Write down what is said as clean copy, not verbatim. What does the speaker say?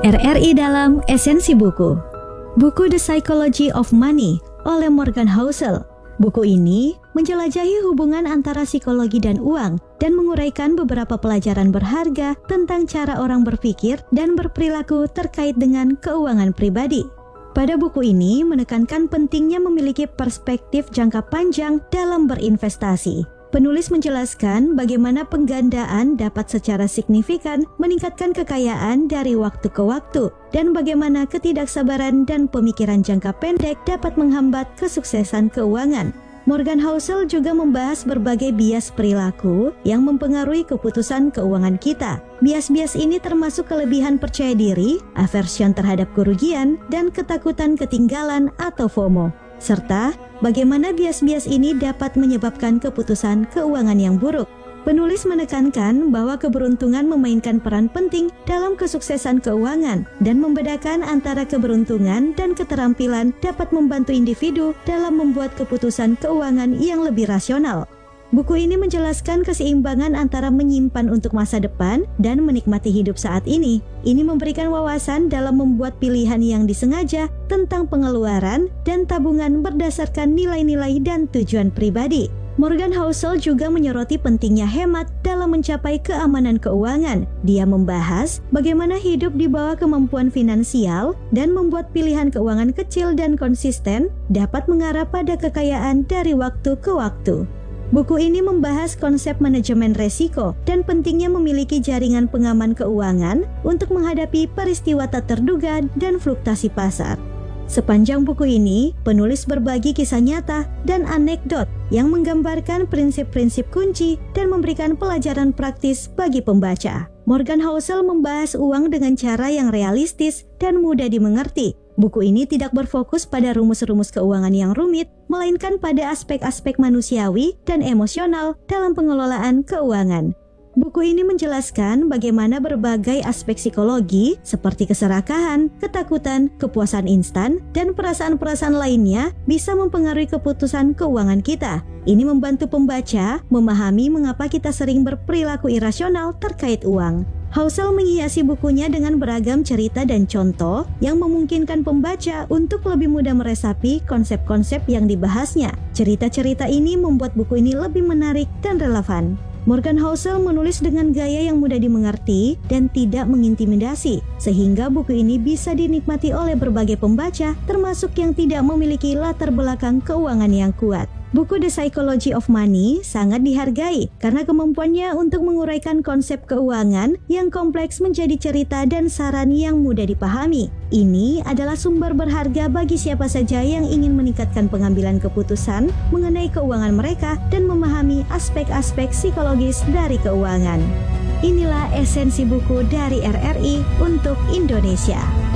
RRI dalam Esensi Buku. Buku The Psychology of Money oleh Morgan Housel. Buku ini menjelajahi hubungan antara psikologi dan uang dan menguraikan beberapa pelajaran berharga tentang cara orang berpikir dan berperilaku terkait dengan keuangan pribadi. Pada buku ini menekankan pentingnya memiliki perspektif jangka panjang dalam berinvestasi. Penulis menjelaskan bagaimana penggandaan dapat secara signifikan meningkatkan kekayaan dari waktu ke waktu dan bagaimana ketidaksabaran dan pemikiran jangka pendek dapat menghambat kesuksesan keuangan. Morgan Housel juga membahas berbagai bias perilaku yang mempengaruhi keputusan keuangan kita. Bias-bias ini termasuk kelebihan percaya diri, aversion terhadap kerugian, dan ketakutan ketinggalan atau FOMO. Serta bagaimana bias-bias ini dapat menyebabkan keputusan keuangan yang buruk. Penulis menekankan bahwa keberuntungan memainkan peran penting dalam kesuksesan keuangan dan membedakan antara keberuntungan dan keterampilan dapat membantu individu dalam membuat keputusan keuangan yang lebih rasional. Buku ini menjelaskan keseimbangan antara menyimpan untuk masa depan dan menikmati hidup saat ini. Ini memberikan wawasan dalam membuat pilihan yang disengaja tentang pengeluaran dan tabungan berdasarkan nilai-nilai dan tujuan pribadi. Morgan Housel juga menyoroti pentingnya hemat dalam mencapai keamanan keuangan. Dia membahas bagaimana hidup di bawah kemampuan finansial dan membuat pilihan keuangan kecil dan konsisten dapat mengarah pada kekayaan dari waktu ke waktu. Buku ini membahas konsep manajemen resiko dan pentingnya memiliki jaringan pengaman keuangan untuk menghadapi peristiwa tak terduga dan fluktuasi pasar. Sepanjang buku ini, penulis berbagi kisah nyata dan anekdot yang menggambarkan prinsip-prinsip kunci dan memberikan pelajaran praktis bagi pembaca. Morgan Housel membahas uang dengan cara yang realistis dan mudah dimengerti. Buku ini tidak berfokus pada rumus-rumus keuangan yang rumit, melainkan pada aspek-aspek manusiawi dan emosional dalam pengelolaan keuangan. Buku ini menjelaskan bagaimana berbagai aspek psikologi seperti keserakahan, ketakutan, kepuasan instan, dan perasaan-perasaan lainnya bisa mempengaruhi keputusan keuangan kita. Ini membantu pembaca memahami mengapa kita sering berperilaku irasional terkait uang. Housel menghiasi bukunya dengan beragam cerita dan contoh yang memungkinkan pembaca untuk lebih mudah meresapi konsep-konsep yang dibahasnya. Cerita-cerita ini membuat buku ini lebih menarik dan relevan. Morgan Housel menulis dengan gaya yang mudah dimengerti dan tidak mengintimidasi, sehingga buku ini bisa dinikmati oleh berbagai pembaca, termasuk yang tidak memiliki latar belakang keuangan yang kuat. Buku The Psychology of Money sangat dihargai karena kemampuannya untuk menguraikan konsep keuangan yang kompleks menjadi cerita dan saran yang mudah dipahami. Ini adalah sumber berharga bagi siapa saja yang ingin meningkatkan pengambilan keputusan mengenai keuangan mereka dan memahami aspek-aspek psikologis dari keuangan. Inilah esensi buku dari RRI untuk Indonesia.